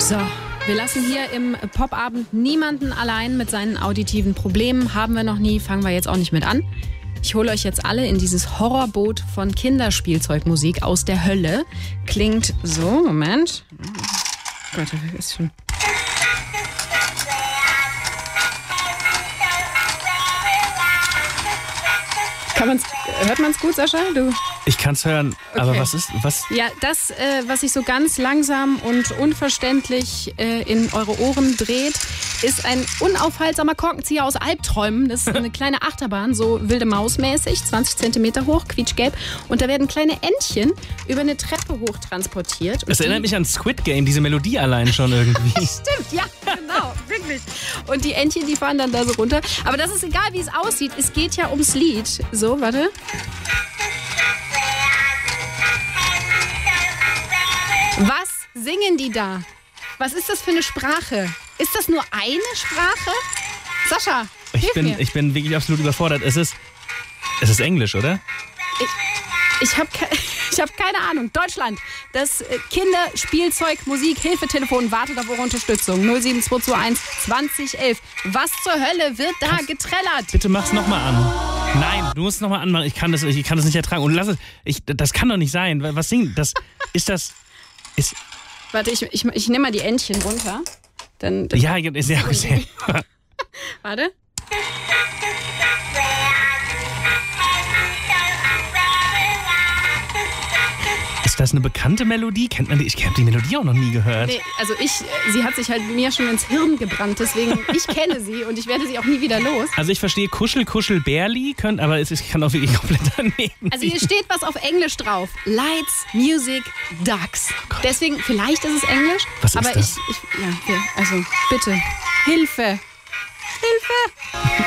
So, wir lassen hier im Popabend niemanden allein mit seinen auditiven Problemen. Haben wir noch nie, fangen wir jetzt auch nicht mit an. Ich hole euch jetzt alle in dieses Horrorboot von Kinderspielzeugmusik aus der Hölle. Klingt so, Moment. Oh Gott, das ist schon... Hört man's gut, Sascha? Du? Ich kann's hören, Okay. aber was? Ja, das, was sich so ganz langsam und unverständlich in eure Ohren dreht, ist ein unaufhaltsamer Korkenzieher aus Albträumen. Das ist eine kleine Achterbahn, so wilde Maus-mäßig, 20 Zentimeter hoch, quietschgelb. Und da werden kleine Entchen über eine Treppe hoch transportiert. Es erinnert mich an Squid Game, diese Melodie allein schon irgendwie. Stimmt, ja, genau, wirklich. Und die Entchen, die fahren dann da so runter. Aber das ist egal, wie es aussieht. Es geht ja ums Lied. So, warte. Was singen die da? Was ist das für eine Sprache? Ist das nur eine Sprache? Sascha, hilf mir. Ich bin wirklich absolut überfordert. Es ist Englisch, oder? Ich hab keine Ahnung. Deutschland, das Kinderspielzeug-Musik-Hilfetelefon wartet auf eure Unterstützung. 07221 2011. Was zur Hölle wird da getrellert? Bitte mach's nochmal an. Nein, du musst es nochmal anmachen. Ich kann das nicht ertragen. Und lass es. Das kann doch nicht sein. Was singt das? Warte, ich nehme mal die Entchen runter. Dann Ja, ist ja gesehen. warte. Ist das eine bekannte Melodie? Kennt man die? Ich habe die Melodie auch noch nie gehört. Nee, also sie hat sich halt mir schon ins Hirn gebrannt, deswegen, ich kenne sie und ich werde sie auch nie wieder los. Also ich verstehe Kuschel, Bärli, aber es kann auch wirklich komplett daneben. Also hier steht was auf Englisch drauf. Lights, Music, Ducks. Deswegen, vielleicht ist es Englisch, Was ist aber das? also bitte, Hilfe. Hilfe!